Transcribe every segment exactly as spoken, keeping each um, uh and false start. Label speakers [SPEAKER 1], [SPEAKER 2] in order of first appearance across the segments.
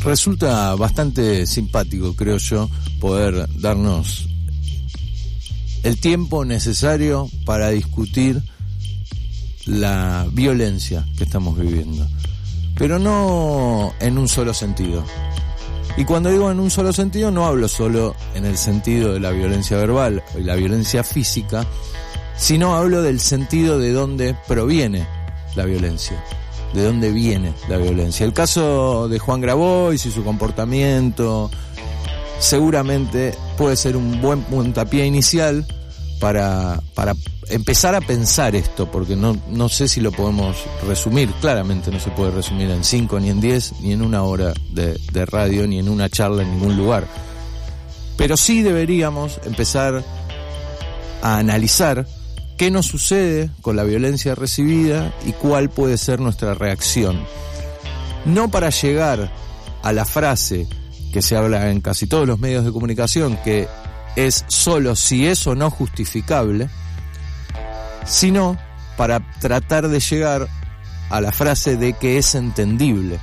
[SPEAKER 1] Resulta bastante simpático, creo yo, poder darnos el tiempo necesario para discutir la violencia que estamos viviendo, pero no en un solo sentido. Y cuando digo en un solo sentido, no hablo solo en el sentido de la violencia verbal y la violencia física, sino hablo del sentido de dónde proviene la violencia, de dónde viene la violencia. El caso de Juan Grabois y su comportamiento seguramente puede ser un buen puntapié inicial para, para empezar a pensar esto, porque no, no sé si lo podemos resumir. Claramente no se puede resumir en cinco, ni en diez, ni en una hora de, de radio, ni en una charla en ningún lugar. Pero sí deberíamos empezar a analizar qué nos sucede con la violencia recibida y cuál puede ser nuestra reacción. No para llegar a la frase que se habla en casi todos los medios de comunicación, que es solo si es o no justificable, sino para tratar de llegar a la frase de que es entendible.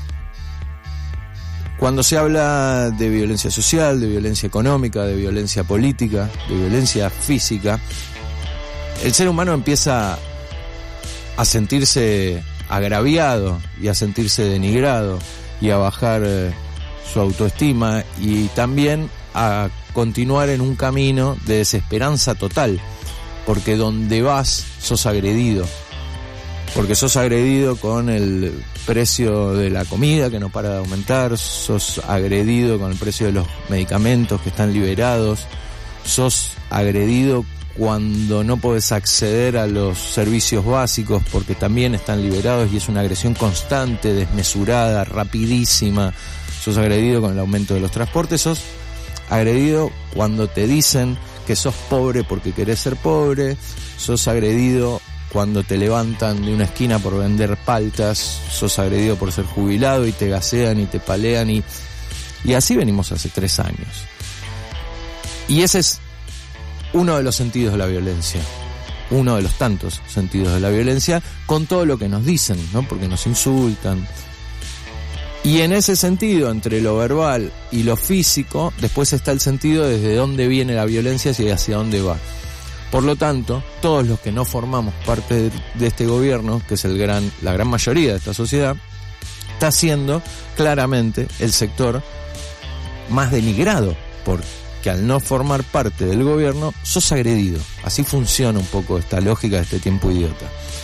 [SPEAKER 1] Cuando se habla de violencia social, de violencia económica, de violencia política, de violencia física, el ser humano empieza a sentirse agraviado y a sentirse denigrado y a bajar eh, su autoestima y también a continuar en un camino de desesperanza total, porque donde vas sos agredido, porque sos agredido con el precio de la comida que no para de aumentar, sos agredido con el precio de los medicamentos que están liberados, sos agredido cuando no podés acceder a los servicios básicos porque también están liberados y es una agresión constante, desmesurada, rapidísima. Sos agredido con el aumento de los transportes, sos agredido cuando te dicen que sos pobre porque querés ser pobre, sos agredido cuando te levantan de una esquina por vender paltas, sos agredido por ser jubilado y te gasean y te palean y, y así venimos hace tres años. Y ese es uno de los sentidos de la violencia, uno de los tantos sentidos de la violencia, con todo lo que nos dicen, ¿no? Porque nos insultan. Y en ese sentido, entre lo verbal y lo físico, después está el sentido desde dónde viene la violencia y hacia dónde va. Por lo tanto, todos los que no formamos parte de, de este gobierno, que es el gran, la gran mayoría de esta sociedad, está siendo claramente el sector más denigrado, porque al no formar parte del gobierno, sos agredido. Así funciona un poco esta lógica de este tiempo idiota.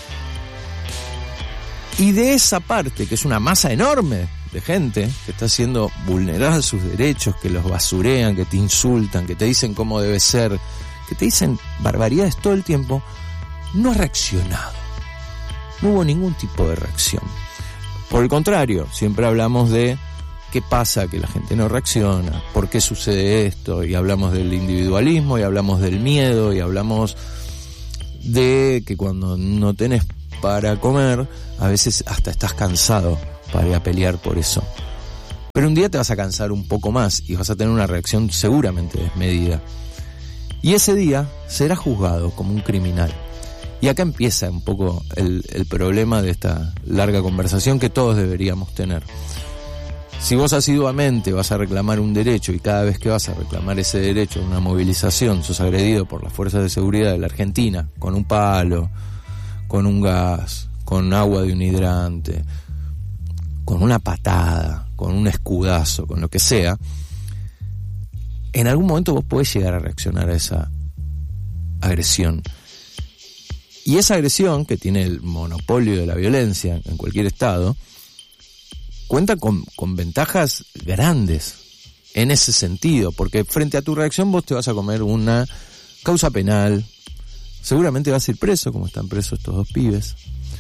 [SPEAKER 1] Y de esa parte, que es una masa enorme de gente que está siendo vulnerada sus derechos, que los basurean, que te insultan, que te dicen cómo debe ser, que te dicen barbaridades todo el tiempo, no ha reaccionado. No hubo ningún tipo de reacción. Por el contrario, siempre hablamos de qué pasa que la gente no reacciona, por qué sucede esto, y hablamos del individualismo, y hablamos del miedo, y hablamos de que cuando no tenés para comer, a veces hasta estás cansado para ir a pelear por eso. Pero un día te vas a cansar un poco más y vas a tener una reacción seguramente desmedida. Y ese día será juzgado como un criminal. Y acá empieza un poco el, el problema de esta larga conversación que todos deberíamos tener. Si vos asiduamente vas a reclamar un derecho y cada vez que vas a reclamar ese derecho en una movilización sos agredido por las fuerzas de seguridad de la Argentina con un palo, con un gas, con agua de un hidrante, con una patada, con un escudazo, con lo que sea, en algún momento vos podés llegar a reaccionar a esa agresión. Y esa agresión, que tiene el monopolio de la violencia en cualquier estado, cuenta con, con ventajas grandes en ese sentido, porque frente a tu reacción vos te vas a comer una causa penal, seguramente vas a ir preso, como están presos estos dos pibes,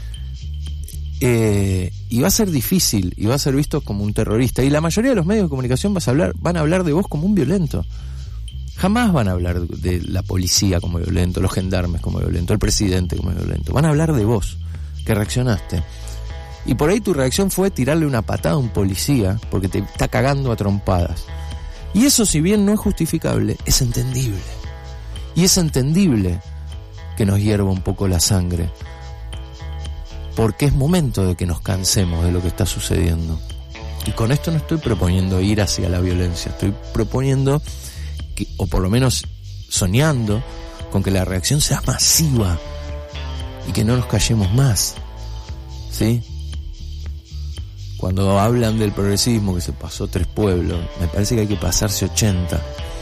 [SPEAKER 1] eh, y va a ser difícil, y va a ser visto como un terrorista, y la mayoría de los medios de comunicación vas a hablar, van a hablar de vos como un violento. Jamás van a hablar de la policía como violento, los gendarmes como violento, el presidente como violento. Van a hablar de vos, que reaccionaste. Y por ahí tu reacción fue tirarle una patada a un policía porque te está cagando a trompadas. Y eso, si bien no es justificable, es entendible. Y es entendible que nos hierva un poco la sangre, porque es momento de que nos cansemos de lo que está sucediendo. Y con esto no estoy proponiendo ir hacia la violencia, estoy proponiendo, que, o por lo menos soñando, con que la reacción sea masiva y que no nos callemos más, ¿sí? Cuando hablan del progresismo, que se pasó tres pueblos, me parece que hay que pasarse ochenta,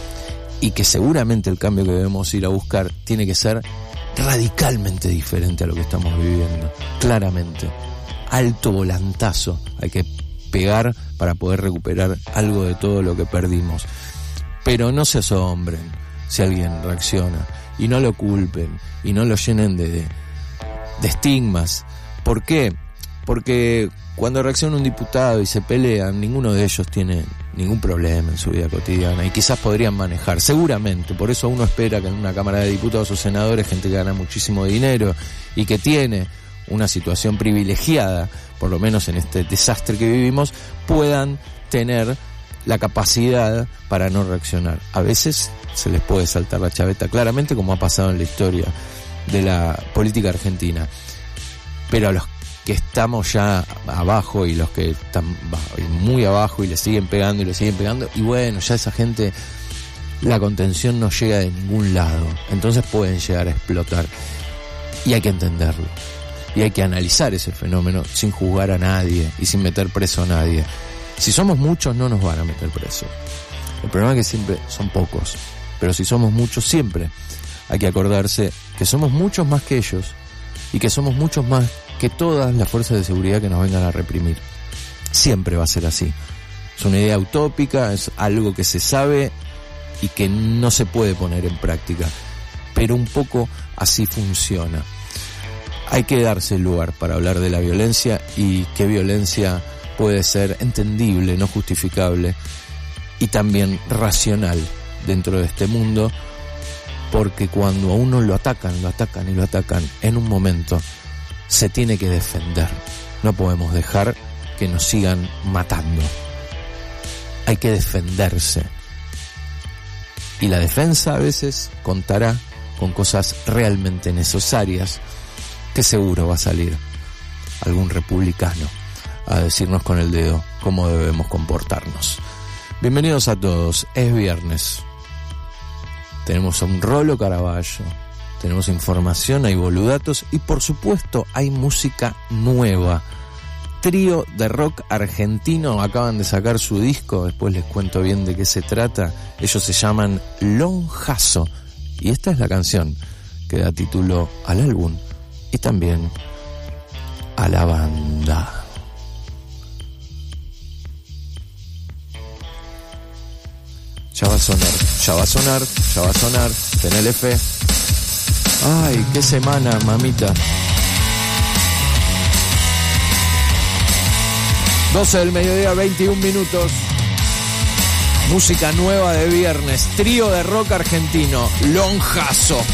[SPEAKER 1] y que seguramente el cambio que debemos ir a buscar tiene que ser radicalmente diferente a lo que estamos viviendo, claramente. Alto volantazo hay que pegar para poder recuperar algo de todo lo que perdimos. Pero no se asombren si alguien reacciona, y no lo culpen, y no lo llenen de, de, de estigmas. ¿Por qué? Porque cuando reacciona un diputado y se pelean, ninguno de ellos tiene ningún problema en su vida cotidiana, y quizás podrían manejar, seguramente. Por eso uno espera que en una Cámara de Diputados o senadores, gente que gana muchísimo dinero y que tiene una situación privilegiada, por lo menos en este desastre que vivimos, puedan tener la capacidad para no reaccionar. A veces se les puede saltar la chaveta, claramente, como ha pasado en la historia de la política argentina. Pero a los que estamos ya abajo, y los que están muy abajo y le siguen pegando y le siguen pegando, y bueno, ya esa gente, la contención no llega de ningún lado, entonces pueden llegar a explotar, y hay que entenderlo, y hay que analizar ese fenómeno sin juzgar a nadie y sin meter preso a nadie. Si somos muchos no nos van a meter preso, el problema es que siempre son pocos, pero si somos muchos siempre hay que acordarse que somos muchos más que ellos, y que somos muchos más que todas las fuerzas de seguridad que nos vengan a reprimir. Siempre va a ser así. Es una idea utópica, es algo que se sabe y que no se puede poner en práctica, pero un poco así funciona. Hay que darse el lugar para hablar de la violencia, y qué violencia puede ser entendible, no justificable, y también racional dentro de este mundo, porque cuando a uno lo atacan, lo atacan y lo atacan, en un momento se tiene que defender. No podemos dejar que nos sigan matando. Hay que defenderse. Y la defensa a veces contará con cosas realmente necesarias, que seguro va a salir algún republicano a decirnos con el dedo cómo debemos comportarnos. Bienvenidos a todos, es viernes. Tenemos a un Rolo Caraballo, tenemos información, hay boludatos, y por supuesto hay música nueva. Trío de rock argentino acaban de sacar su disco, después les cuento bien de qué se trata. Ellos se llaman Lonjazo, y esta es la canción que da título al álbum y también a la banda. Ya va a sonar, ya va a sonar, ya va a sonar, tenele fe. Ay, qué semana, mamita. doce del mediodía, veintiún minutos. Música nueva de viernes, trío de rock argentino, Lonjazo.